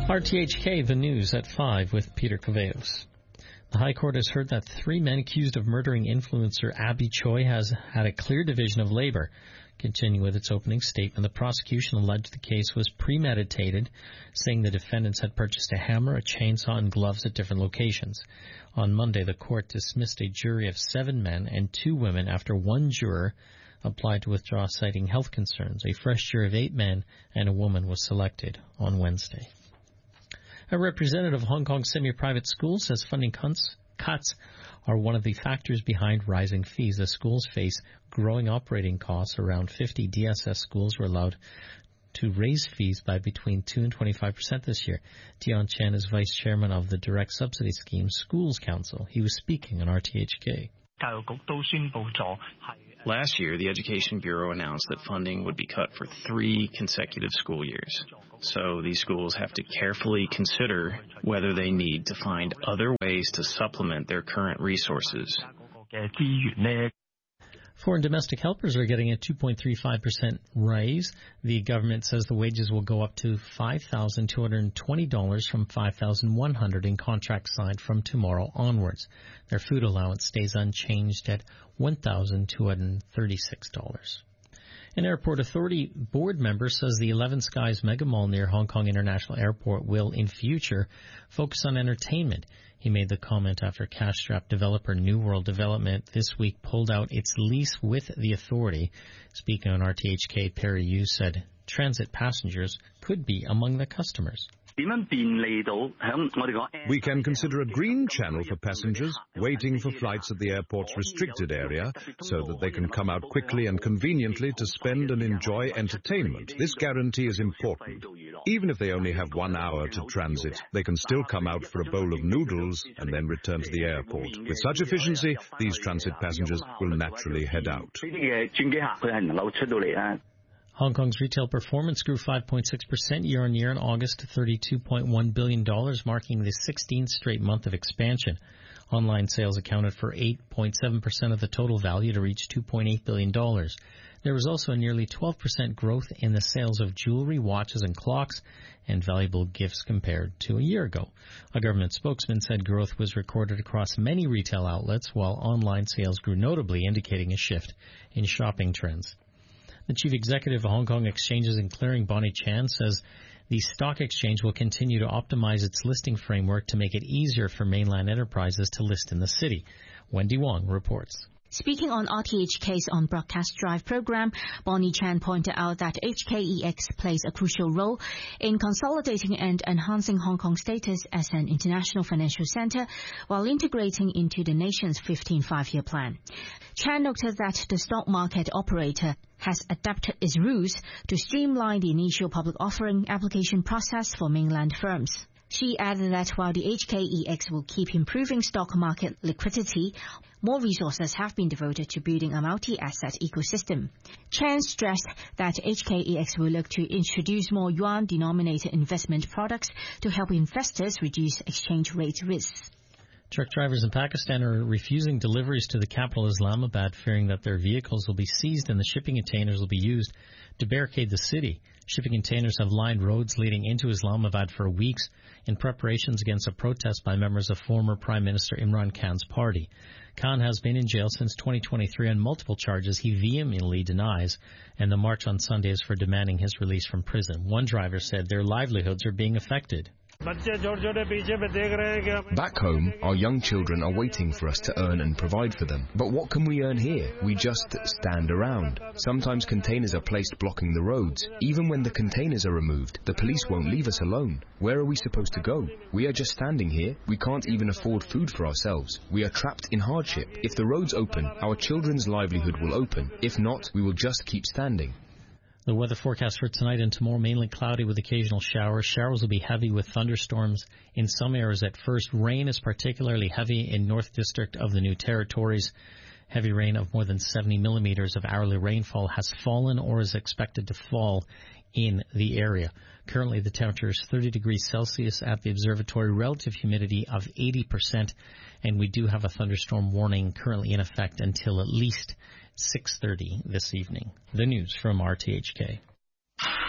RTHK, the news at 5 with Peter Caveos. The High Court has heard that 3 men accused of murdering influencer Abby Choi has had a clear division of labor. Continuing with its opening statement, the prosecution alleged the case was premeditated, saying the defendants had purchased a hammer, a chainsaw, and gloves at different locations. On Monday, the court dismissed a jury of 7 men and 2 women after 1 juror applied to withdraw, citing health concerns. A fresh jury of 8 men and a woman was selected on Wednesday. A representative of Hong Kong semi-private schools says funding cuts are one of the factors behind rising fees. The schools face growing operating costs. Around 50 DSS schools were allowed to raise fees by between 2 and 25% this year. Dion Chen is vice chairman of the Direct Subsidy Scheme Schools Council. He was speaking on RTHK. Last year, the Education Bureau announced that funding would be cut for 3 consecutive school years. So these schools have to carefully consider whether they need to find other ways to supplement their current resources. Foreign domestic helpers are getting a 2.35% raise. The government says the wages will go up to $5,220 from $5,100 in contracts signed from tomorrow onwards. Their food allowance stays unchanged at $1,236. An airport authority board member says the 11 Skies Mega Mall near Hong Kong International Airport will, in future, focus on entertainment. He made the comment after cash-strapped developer New World Development this week pulled out its lease with the authority. Speaking on RTHK, Perry Yu said transit passengers could be among the customers. We can consider a green channel for passengers waiting for flights at the airport's restricted area so that they can come out quickly and conveniently to spend and enjoy entertainment. This guarantee is important. Even if they only have 1 hour to transit, they can still come out for a bowl of noodles and then return to the airport. With such efficiency, these transit passengers will naturally head out. Hong Kong's retail performance grew 5.6% year-on-year in August to $32.1 billion, marking the 16th straight month of expansion. Online sales accounted for 8.7% of the total value to reach $2.8 billion. There was also a nearly 12% growth in the sales of jewelry, watches, and clocks, and valuable gifts compared to a year ago. A government spokesman said growth was recorded across many retail outlets, while online sales grew notably, indicating a shift in shopping trends. The chief executive of Hong Kong Exchanges and Clearing, Bonnie Chan, says the stock exchange will continue to optimize its listing framework to make it easier for mainland enterprises to list in the city. Wendy Wong reports. Speaking on RTHK's On Broadcast Drive program, Bonnie Chan pointed out that HKEX plays a crucial role in consolidating and enhancing Hong Kong's status as an international financial center while integrating into the nation's 15th five-year plan. Chan noted that the stock market operator has adapted its rules to streamline the initial public offering application process for mainland firms. She added that while the HKEX will keep improving stock market liquidity, more resources have been devoted to building a multi-asset ecosystem. Chan stressed that HKEX will look to introduce more yuan-denominated investment products to help investors reduce exchange rate risks. Truck drivers in Pakistan are refusing deliveries to the capital Islamabad, fearing that their vehicles will be seized and the shipping containers will be used to barricade the city. Shipping containers have lined roads leading into Islamabad for weeks in preparations against a protest by members of former Prime Minister Imran Khan's party. Khan has been in jail since 2023 on multiple charges he vehemently denies, and the march on Sunday is for demanding his release from prison. One driver said their livelihoods are being affected. Back home, our young children are waiting for us to earn and provide for them. But what can we earn here? We just stand around. Sometimes containers are placed blocking the roads. Even when the containers are removed, the police won't leave us alone. Where are we supposed to go? We are just standing here. We can't even afford food for ourselves. We are trapped in hardship. If the roads open, our children's livelihood will open. If not, we will just keep standing. The weather forecast for tonight and tomorrow, mainly cloudy with occasional showers. Showers will be heavy with thunderstorms in some areas at first. Rain is particularly heavy in North District of the New Territories. Heavy rain of more than 70 millimeters of hourly rainfall has fallen or is expected to fall in the area. Currently, the temperature is 30 degrees Celsius at the observatory, relative humidity of 80%, and we do have a thunderstorm warning currently in effect until at least 6:30 this evening. The news from RTHK.